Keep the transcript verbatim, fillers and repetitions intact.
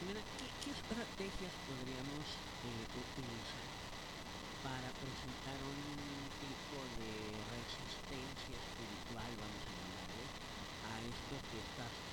Jimena, ¿qué, qué estrategias podríamos eh, utilizar para presentar un tipo de resistencia espiritual, vamos a llamarle, a esto que estás